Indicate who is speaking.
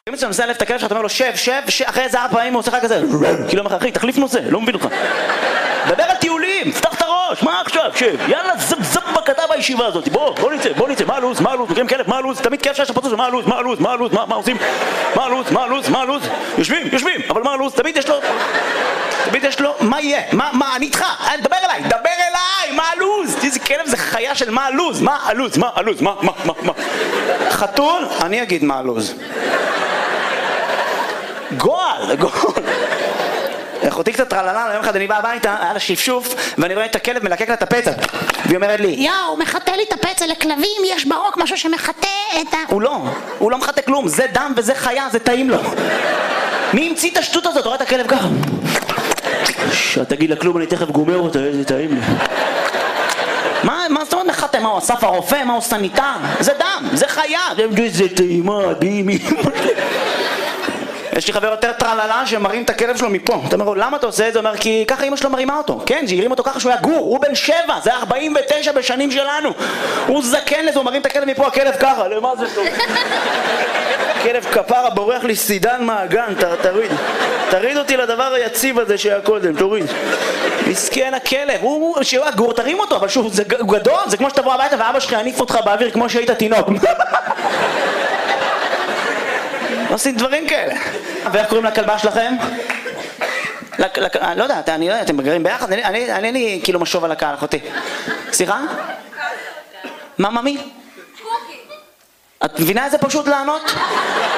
Speaker 1: אם אתה נוסע לב את הכלב שלך, אתה אומר לו שב, אחרי איזה 4 פעמים הוא עושה לך כזה כאילו אומר לך, אחי, תחליף נושא, לא מבין אותך. דבר על טיולים, פתח את הראש, מה עכשיו, שב, יאללה, זב בקדה בישיבה הזאת, בוא נצא, מה הלו"ז, מכירים כלב, מה הלו"ז, תמיד כיף שיש הפרצוף, מה הלו"ז, מה עושים, מה הלו"ז, יושבים, אבל מה הלו"ז, תמיד יש לו, מה יהיה, מה, אני איתך, דבר אליי, מה הלו"ז, איזה כלב זה חיה של מה הלו"ז, מה, חתול, אני אגיד מה הלו"ז. גועל. אחותי קצת טרללה, יום אחד אני בא הביתה, היה לה שפשוף, ואני רואה את הכלב מלקק לה את הפצע. והיא אומרת לי,
Speaker 2: יאו, מחטא לי את הפצע, לכלבים יש ברוק משהו שמחטא את ה...
Speaker 1: הוא לא מחטא כלום, זה דם וזה חיה, זה טעים לו. מי המציא את השטות הזאת? רואה את הכלב ככה. תגיד לה כלום, אני תכף גומר אותה, איזה טעים לי. מה זאת אומרת מחטא? מה הוא אסף הרופא? מה הוא סניטר? זה דם, זה חיה. זה טעימה, דהימי. יש לי חבר יותר טרללה שמרים את הכלב שלו מפה. אתה אומר לו, למה אתה עושה את זה? הוא אומר, כי ככה אמא שלו מרימה אותו. כן, שהרים אותו ככה שהוא היה גור, הוא בן 7, זה 49 בשנים שלנו. הוא זקן לזה, הוא מרים את הכלב מפה, הכלב ככה, למה זה טוב? הכלב כפרה בורח לי סידן מהגן, תריד אותי לדבר היציב הזה שהיה קודם, תוריד. מסכן הכלב, שהוא היה גור, תרים אותו, אבל שוב, הוא גדול, זה כמו שתבוא הביתה ואבא שלך יניף אותך באוויר כמו שהיית תינוק. עושים דברים כאלה. ואיך קוראים לכלבה שלכם? לא יודע, אתם גרים ביחד? אני לי כאילו משוב על הקהל, אחותי. סליחה? מה, ממי? את מבינה איזה פשוט לענות?